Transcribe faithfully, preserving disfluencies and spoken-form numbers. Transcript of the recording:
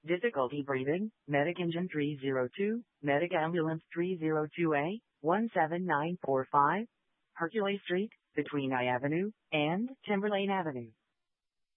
Difficulty breathing, Medic Engine three zero two, Medic Ambulance three zero two A, one seven nine four five, Hercules Street, between I Avenue and Timberlane Avenue.